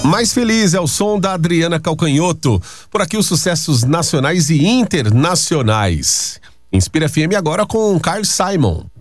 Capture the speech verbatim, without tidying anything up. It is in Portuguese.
Mais Feliz é o som da Adriana Calcanhoto. Por aqui os sucessos nacionais e internacionais. Inspira F M agora com Carlos Simon.